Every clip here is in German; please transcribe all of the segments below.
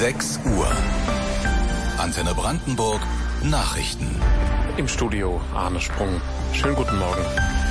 6 Uhr. Antenne Brandenburg Nachrichten. Im Studio Arne Sprung. Schönen guten Morgen.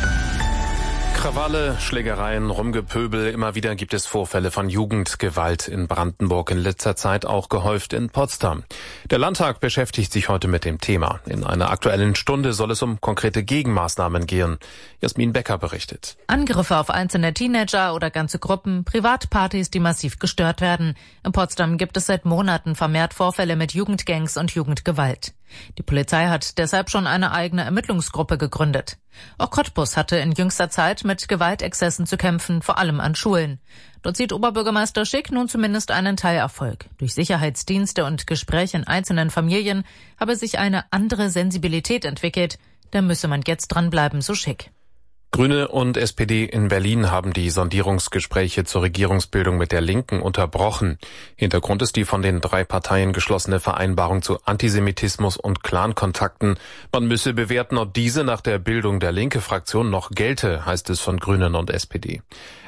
Krawalle, Schlägereien, Rumgepöbel, immer wieder gibt es Vorfälle von Jugendgewalt in Brandenburg, in letzter Zeit auch gehäuft in Potsdam. Der Landtag beschäftigt sich heute mit dem Thema. In einer Aktuellen Stunde soll es um konkrete Gegenmaßnahmen gehen. Jasmin Becker berichtet. Angriffe auf einzelne Teenager oder ganze Gruppen, Privatpartys, die massiv gestört werden. In Potsdam gibt es seit Monaten vermehrt Vorfälle mit Jugendgangs und Jugendgewalt. Die Polizei hat deshalb schon eine eigene Ermittlungsgruppe gegründet. Auch Cottbus hatte in jüngster Zeit mit Gewaltexzessen zu kämpfen, vor allem an Schulen. Dort sieht Oberbürgermeister Schick nun zumindest einen Teilerfolg. Durch Sicherheitsdienste und Gespräche in einzelnen Familien habe sich eine andere Sensibilität entwickelt. Da müsse man jetzt dranbleiben, so Schick. Grüne und SPD in Berlin haben die Sondierungsgespräche zur Regierungsbildung mit der Linken unterbrochen. Hintergrund ist die von den 3 Parteien geschlossene Vereinbarung zu Antisemitismus und Clankontakten. Man müsse bewerten, ob diese nach der Bildung der Linke-Fraktion noch gelte, heißt es von Grünen und SPD.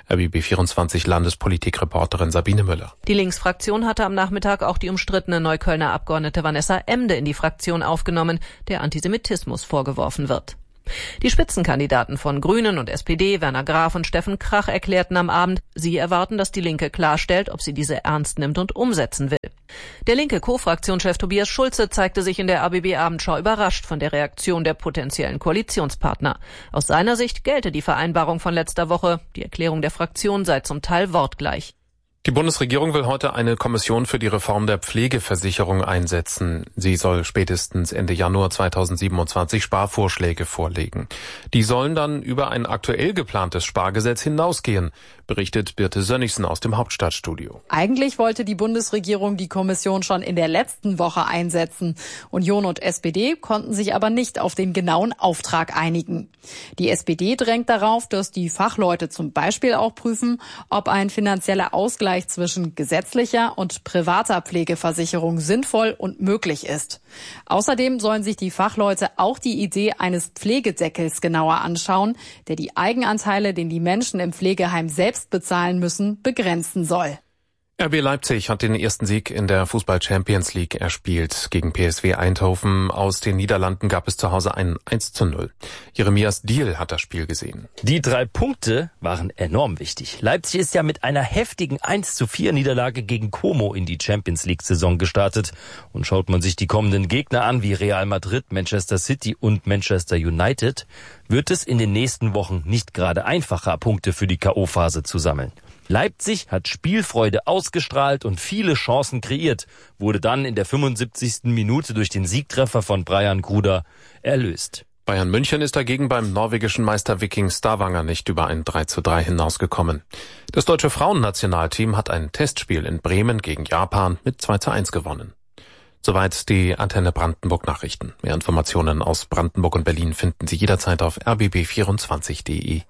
RBB24 Landespolitikreporterin Sabine Müller. Die Linksfraktion hatte am Nachmittag auch die umstrittene Neuköllner Abgeordnete Vanessa Emde in die Fraktion aufgenommen, der Antisemitismus vorgeworfen wird. Die Spitzenkandidaten von Grünen und SPD, Werner Graf und Steffen Krach, erklärten am Abend, sie erwarten, dass die Linke klarstellt, ob sie diese ernst nimmt und umsetzen will. Der linke Co-Fraktionschef Tobias Schulze zeigte sich in der RBB-Abendschau überrascht von der Reaktion der potenziellen Koalitionspartner. Aus seiner Sicht gelte die Vereinbarung von letzter Woche. Die Erklärung der Fraktion sei zum Teil wortgleich. Die Bundesregierung will heute eine Kommission für die Reform der Pflegeversicherung einsetzen. Sie soll spätestens Ende Januar 2027 Sparvorschläge vorlegen. Die sollen dann über ein aktuell geplantes Spargesetz hinausgehen, berichtet Birte Sönnigsen aus dem Hauptstadtstudio. Eigentlich wollte die Bundesregierung die Kommission schon in der letzten Woche einsetzen. Union und SPD konnten sich aber nicht auf den genauen Auftrag einigen. Die SPD drängt darauf, dass die Fachleute zum Beispiel auch prüfen, ob ein finanzieller Ausgleich zwischen gesetzlicher und privater Pflegeversicherung sinnvoll und möglich ist. Außerdem sollen sich die Fachleute auch die Idee eines Pflegedeckels genauer anschauen, der die Eigenanteile, den die Menschen im Pflegeheim selbst bezahlen müssen, begrenzen soll. RB Leipzig hat den ersten Sieg in der Fußball-Champions League erspielt. Gegen PSV Eindhoven aus den Niederlanden gab es zu Hause ein 1:0. Jeremias Diehl hat das Spiel gesehen. Die 3 Punkte waren enorm wichtig. Leipzig ist ja mit einer heftigen 1:4 Niederlage gegen Como in die Champions League-Saison gestartet. Und schaut man sich die kommenden Gegner an, wie Real Madrid, Manchester City und Manchester United, wird es in den nächsten Wochen nicht gerade einfacher, Punkte für die K.O.-Phase zu sammeln. Leipzig hat Spielfreude ausgestrahlt und viele Chancen kreiert, wurde dann in der 75. Minute durch den Siegtreffer von Brian Gruder erlöst. Bayern München ist dagegen beim norwegischen Meister Viking Stavanger nicht über ein 3:3 hinausgekommen. Das deutsche Frauennationalteam hat ein Testspiel in Bremen gegen Japan mit 2:1 gewonnen. Soweit die Antenne Brandenburg Nachrichten. Mehr Informationen aus Brandenburg und Berlin finden Sie jederzeit auf rbb24.de.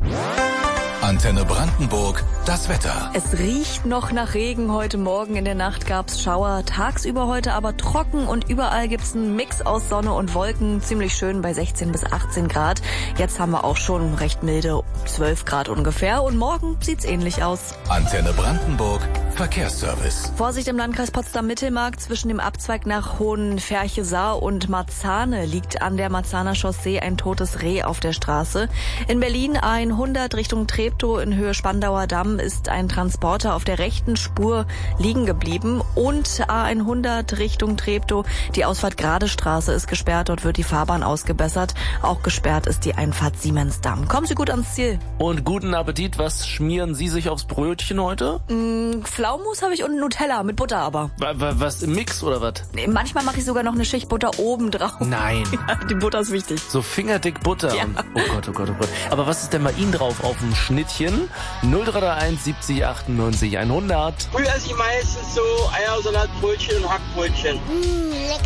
Antenne Brandenburg, das Wetter. Es riecht noch nach Regen. Heute Morgen in der Nacht gab's Schauer. Tagsüber heute aber trocken und überall gibt's einen Mix aus Sonne und Wolken. Ziemlich schön bei 16 bis 18 Grad. Jetzt haben wir auch schon recht milde 12 Grad ungefähr und morgen sieht's ähnlich aus. Antenne Brandenburg, Verkehrsservice. Vorsicht im Landkreis Potsdam-Mittelmark zwischen dem Abzweig nach Hohenferche-Saar und Marzahne liegt an der Marzahner Chaussee ein totes Reh auf der Straße. In Berlin A100 Richtung Treptow in Höhe Spandauer Damm ist ein Transporter auf der rechten Spur liegen geblieben und A100 Richtung Treptow. Die Ausfahrt Gradestraße ist gesperrt, dort wird die Fahrbahn ausgebessert. Auch gesperrt ist die Einfahrt Siemensdamm. Kommen Sie gut ans Ziel. Und guten Appetit, was schmieren Sie sich aufs Brötchen heute? Pflaumenmus habe ich und Nutella mit Butter aber. Was, im Mix oder was? Nee, manchmal mache ich sogar noch eine Schicht Butter oben drauf. Nein. Die Butter ist wichtig. So fingerdick Butter. Ja. Und, oh Gott, oh Gott, oh Gott. Aber was ist denn bei Ihnen drauf auf dem Schnittchen? 0331 70 98 100. Früher esse ich meistens so Eiersalat, Brötchen und Hackbrötchen.